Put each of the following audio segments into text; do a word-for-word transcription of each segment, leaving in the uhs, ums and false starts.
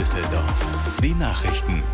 Düsseldorf. Die Nachrichten.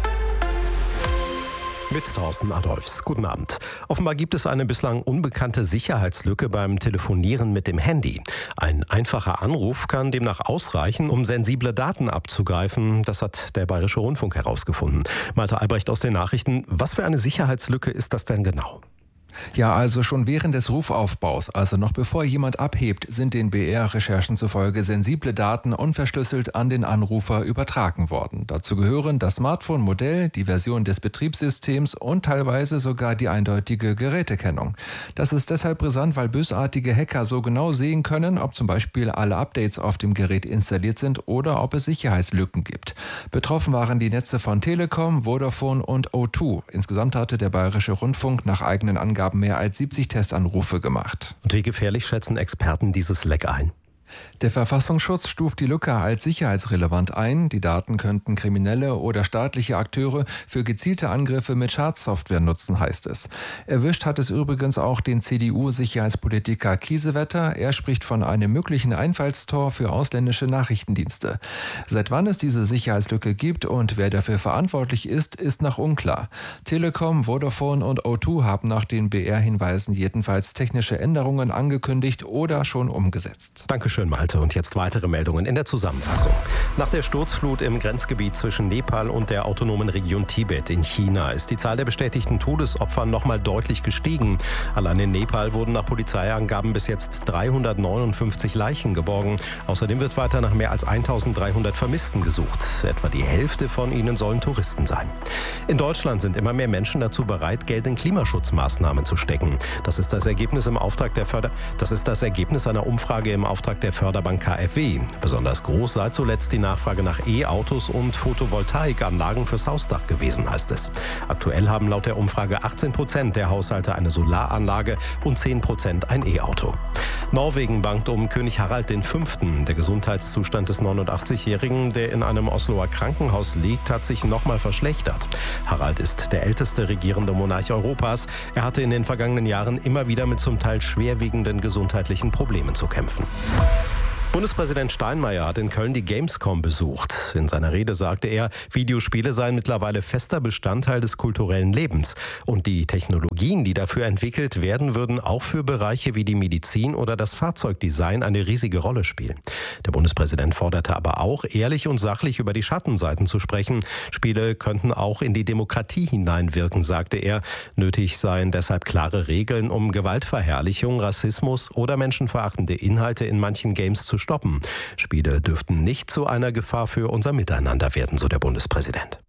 Mit Thorsten Adolfs. Guten Abend. Offenbar gibt es eine bislang unbekannte Sicherheitslücke beim Telefonieren mit dem Handy. Ein einfacher Anruf kann demnach ausreichen, um sensible Daten abzugreifen. Das hat der Bayerische Rundfunk herausgefunden. Malte Albrecht aus den Nachrichten. Was für eine Sicherheitslücke ist das denn genau? Ja, also schon während des Rufaufbaus, also noch bevor jemand abhebt, sind den B R-Recherchen zufolge sensible Daten unverschlüsselt an den Anrufer übertragen worden. Dazu gehören das Smartphone-Modell, die Version des Betriebssystems und teilweise sogar die eindeutige Gerätekennung. Das ist deshalb brisant, weil bösartige Hacker so genau sehen können, ob zum Beispiel alle Updates auf dem Gerät installiert sind oder ob es Sicherheitslücken gibt. Betroffen waren die Netze von Telekom, Vodafone und O zwei. Insgesamt hatte der Bayerische Rundfunk nach eigenen Angaben mehr als siebzig Testanrufe gemacht. Und wie gefährlich schätzen Experten dieses Leck ein? Der Verfassungsschutz stuft die Lücke als sicherheitsrelevant ein. Die Daten könnten kriminelle oder staatliche Akteure für gezielte Angriffe mit Schadsoftware nutzen, heißt es. Erwischt hat es übrigens auch den C D U-Sicherheitspolitiker Kiesewetter. Er spricht von einem möglichen Einfallstor für ausländische Nachrichtendienste. Seit wann es diese Sicherheitslücke gibt und wer dafür verantwortlich ist, ist noch unklar. Telekom, Vodafone und O zwei haben nach den B R-Hinweisen jedenfalls technische Änderungen angekündigt oder schon umgesetzt. Dankeschön, Malte. Und jetzt weitere Meldungen in der Zusammenfassung. Nach der Sturzflut im Grenzgebiet zwischen Nepal und der autonomen Region Tibet in China ist die Zahl der bestätigten Todesopfer nochmal deutlich gestiegen. Allein in Nepal wurden nach Polizeiangaben bis jetzt dreihundertneunundfünfzig Leichen geborgen. Außerdem wird weiter nach mehr als eintausenddreihundert Vermissten gesucht. Etwa die Hälfte von ihnen sollen Touristen sein. In Deutschland sind immer mehr Menschen dazu bereit, Geld in Klimaschutzmaßnahmen zu stecken. Das ist das Ergebnis im Auftrag der Förder- Das ist das Ergebnis einer Umfrage im Auftrag der Förderbank K f W. Besonders groß sei zuletzt die Nachfrage nach E-Autos und Photovoltaikanlagen fürs Hausdach gewesen, heißt es. Aktuell haben laut der Umfrage achtzehn Prozent der Haushalte eine Solaranlage und zehn Prozent ein E-Auto. Norwegen bangt um König Harald der Fünfte. Der Gesundheitszustand des neunundachtzigjährigen, der in einem Osloer Krankenhaus liegt, hat sich nochmal verschlechtert. Harald ist der älteste regierende Monarch Europas. Er hatte in den vergangenen Jahren immer wieder mit zum Teil schwerwiegenden gesundheitlichen Problemen zu kämpfen. Bundespräsident Steinmeier hat in Köln die Gamescom besucht. In seiner Rede sagte er, Videospiele seien mittlerweile fester Bestandteil des kulturellen Lebens. Und die Technologien, die dafür entwickelt werden, würden auch für Bereiche wie die Medizin oder das Fahrzeugdesign eine riesige Rolle spielen. Der Bundespräsident forderte aber auch, ehrlich und sachlich über die Schattenseiten zu sprechen. Spiele könnten auch in die Demokratie hineinwirken, sagte er. Nötig seien deshalb klare Regeln, um Gewaltverherrlichung, Rassismus oder menschenverachtende Inhalte in manchen Games zu stoppen. Spiele dürften nicht zu einer Gefahr für unser Miteinander werden, so der Bundespräsident.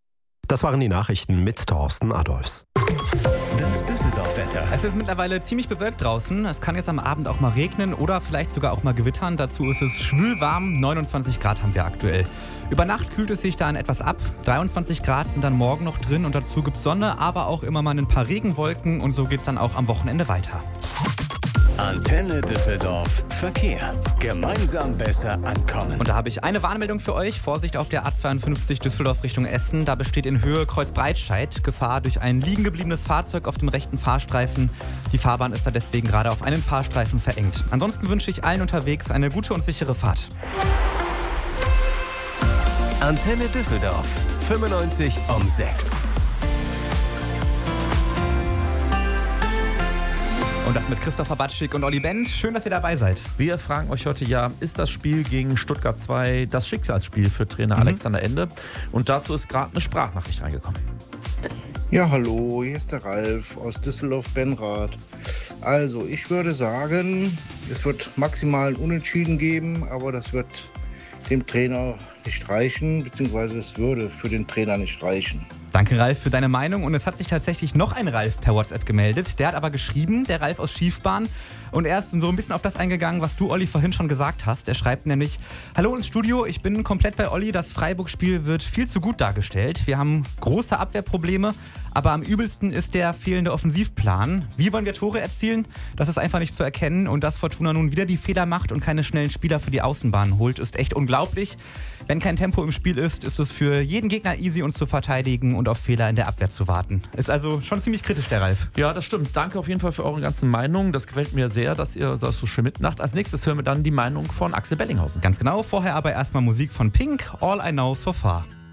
Das waren die Nachrichten mit Thorsten Adolfs. Das Düsseldorf-Wetter. Es ist mittlerweile ziemlich bewölkt draußen. Es kann jetzt am Abend auch mal regnen oder vielleicht sogar auch mal gewittern. Dazu ist es schwül warm. neunundzwanzig Grad haben wir aktuell. Über Nacht kühlt es sich dann etwas ab. dreiundzwanzig Grad sind dann morgen noch drin und dazu gibt es Sonne, aber auch immer mal ein paar Regenwolken und so geht es dann auch am Wochenende weiter. Antenne Düsseldorf Verkehr. Gemeinsam besser ankommen. Und da habe ich eine Warnmeldung für euch. Vorsicht auf der A zweiundfünfzig Düsseldorf Richtung Essen. Da besteht in Höhe Kreuzbreitscheid Gefahr durch ein liegen gebliebenes Fahrzeug auf dem rechten Fahrstreifen. Die Fahrbahn ist da deswegen gerade auf einen Fahrstreifen verengt. Ansonsten wünsche ich allen unterwegs eine gute und sichere Fahrt. Antenne Düsseldorf fünfundneunzig um sechs. Und das mit Christopher Batschik und Olli Bent. Schön, dass ihr dabei seid. Wir fragen euch heute ja, ist das Spiel gegen Stuttgart zwei das Schicksalsspiel für Trainer mhm. Alexander Ende? Und dazu ist gerade eine Sprachnachricht reingekommen. Ja, hallo, hier ist der Ralf aus Düsseldorf-Benrath. Also, ich würde sagen, es wird maximal ein Unentschieden geben, aber das wird dem Trainer nicht reichen, beziehungsweise es würde für den Trainer nicht reichen. Danke, Ralf, für deine Meinung. Und es hat sich tatsächlich noch ein Ralf per WhatsApp gemeldet. Der hat aber geschrieben, der Ralf aus Schiefbahn. Und er ist so ein bisschen auf das eingegangen, was du, Olli, vorhin schon gesagt hast. Er schreibt nämlich: Hallo ins Studio, ich bin komplett bei Olli. Das Freiburg-Spiel wird viel zu gut dargestellt. Wir haben große Abwehrprobleme, Aber am übelsten ist der fehlende Offensivplan. Wie wollen wir Tore erzielen? Das ist einfach nicht zu erkennen. Und dass Fortuna nun wieder die Fehler macht und keine schnellen Spieler für die Außenbahn holt, ist echt unglaublich. Wenn kein Tempo im Spiel ist, ist es für jeden Gegner easy, uns zu verteidigen und auf Fehler in der Abwehr zu warten. Ist also schon ziemlich kritisch, der Ralf. Ja, das stimmt. Danke auf jeden Fall für eure ganzen Meinungen. Das gefällt mir sehr, dass ihr das so schön mitmacht. Als nächstes hören wir dann die Meinung von Axel Bellinghausen. Ganz genau. Vorher aber erstmal Musik von Pink, All I Know So Far.